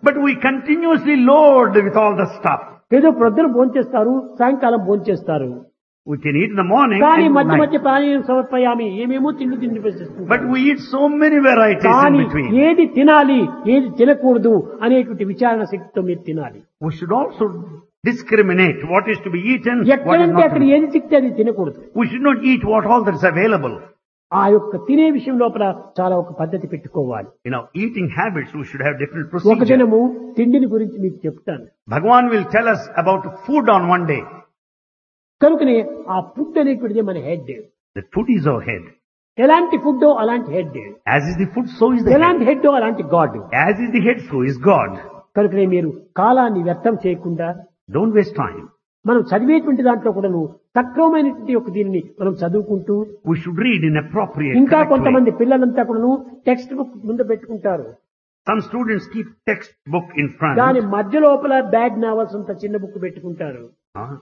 But we continuously load with all the stuff. ఏదో ప్రొద్దున భోంచేస్తారు, సాయంకాలం భోంచేస్తారు. We can eat in the morning కానీ and మధ్య night. మధ్య పానీయం సమర్పయామి, ఏమేమో తిండి వేసేస్తుంటారు. But we eat so many varieties in కానీ between. ఏది తినాలి, ఏది తినకూడదు అనేటువంటి విచారణ శక్తితో మీరు తినాలి. We should also discriminate what is to be eaten, what is ఎక్కడంటే not to అక్కడ be. ఏది చిక్తే అది తినకూడదు. We should not eat what all that is available. ఆ యొక్క తినే విషయం లోపల చాలా ఒక పద్ధతి పెట్టుకోవాలి. In our eating habits, we should have different ఒక procedures. దినము తిండిని గురించి మీకు చెప్తాను. Bhagavan will tell us about food on one day. కనుకనే ఆ ఫుడ్ అనేటువంటిది మన head. The food is our head. ఎలాంటి ఫుడ్ అలాంటి head, As is the food, so is the ఎలాంటి head. హెడ్ అలాంటి God. As is the head, so is God. కనుకనే మీరు కాలాన్ని వ్యర్థం చేయకుండా Don't waste time. మనం చదివేటువంటి దాంట్లో కూడాను సక్రమమైనటువంటి ఒక దీనిని మనం చదువుకుంటూ, We should read in appropriate, ఇంకా correct way. కొంతమంది పిల్లలంతా కూడాను టెక్స్ట్ బుక్ ముందు పెట్టుకుంటారు. Some students keep textbook in front. దాని మధ్య లోపల బ్యాడ్ నావల్స్ అంత చిన్న బుక్ పెట్టుకుంటారు. Huh?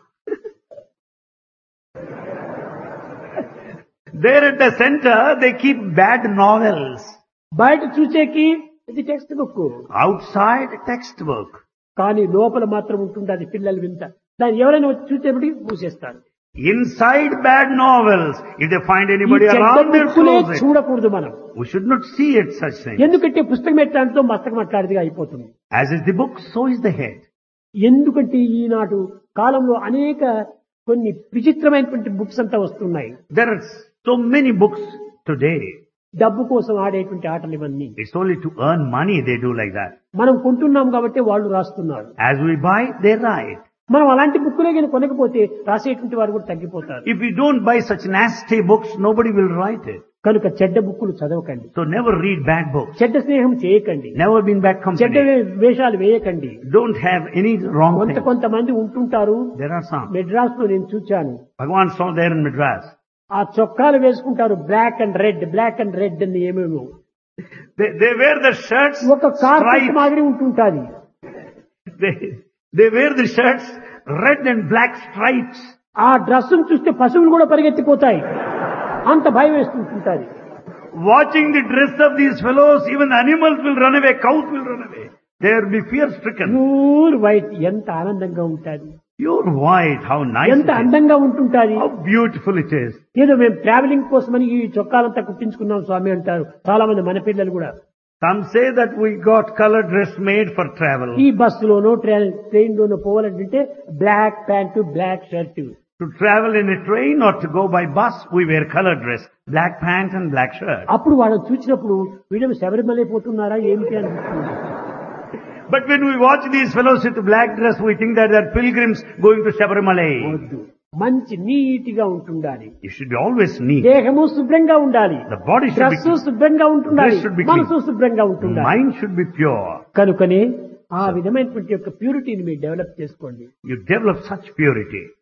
There at the center, they keep bad novels. బయట చూసేకి ఇది టెక్స్ట్ బుక్, Outside, textbook. కానీ లోపల మాత్రం ఉంటుంది అది పిల్లలు వింత. దాన్ని ఎవరైనా వచ్చి చూసేప్పటికి మూసేస్తారు. Inside bad novels. If they find ఈ anybody చెడ్డ around, they'll బుక్కులే close it. చూడకూడదు మనం. We should not see it such things. ఎందుకంటే పుస్తకం ఎట్లాంటితో మస్తకం అట్లాంటిదిగా అయిపోతుంది. As is the book, so is the head. ఎందుకంటే ఈనాడు కాలంలో అనేక కొన్ని విచిత్రమైనటువంటి బుక్స్ అంతా వస్తున్నాయి. There are so many books today. డబ్బు కోసం ఆడేటువంటి ఆటలు ఇవన్నీ. It's only to earn money they do like that. మనం కొంటున్నాం కాబట్టి వాళ్ళు రాస్తున్నారు. As we buy, they write. మనం అలాంటి బుక్కులే కానీ కొనకపోతే రాసేటువంటి వారు కూడా తగ్గిపోతారు. If we don't buy such nasty books, nobody will write it. కనుక చెడ్డ బుక్కులు చదవకండి, So never read bad books. చెడ్డ స్నేహం చేయకండి, Never be in bad చెడ్డ company. వేషాలు వేయకండి. Don't have any wrong thing. కొంతమంది ఉంటుంటారు. There are some. మెడ్రాస్ లో నేను చూచాను. Bhagavan saw there in Madras. ఆ చొక్కాలు వేసుకుంటారు బ్లాక్ అండ్ రెడ్ అని ఏమేమో. They wear the shirts, ఒక కార్పెట్ stripes. మాదిరి ఉంటుంటాది. They wear the shirts, red and black stripes. ఆ డ్రెస్ చూస్తే పశువులు కూడా పరిగెత్తిపోతాయి, అంత భయం వేస్తుంటుంది. Watching the dress of these fellows, even animals will run away, cows will run away. They will be fear stricken. Pure white ఎంత ఆనందంగా ఉంటుంది, Pure white, how nice ఎంత it is. అందంగా ఉంటుంటాది. How beautiful it is. ఏదో మేము travelling కోసమని ఈ చొక్కాలంతా కుట్టించుకున్నాం స్వామి అంటారు చాలా మంది మన పిల్లలు కూడా. Some say that we got colored dress made for travel. ఈ బస్సులోనో ట్రైన్ లోనో పోవాలంటే black pant black shirt. To travel in a train or to go by bus, we wear colored dress, black pant and black shirt. అప్పుడు వాళ్ళని చూసినప్పుడు వీళ్ళు శబరిమల పోతున్నారా ఏమిటి అనిపిస్తుంది. But when we watch these fellows with black dress, we think that they're pilgrims going to Sabarimala. వద్దు, మంచి నీటిగా ఉంటుండాలి. You should be always neat. దేహము శుభ్రంగా ఉండాలి, The body should dress be, శుభ్రంగా ఉంటుండాలి, Dress should be clean. మనసు శుభ్రంగా ఉంటుండాలి. mind should be pure. కనుకనే ఆ విధమైనటువంటి యొక్క ప్యూరిటీని మీరు డెవలప్ చేసుకోండి. You develop such purity.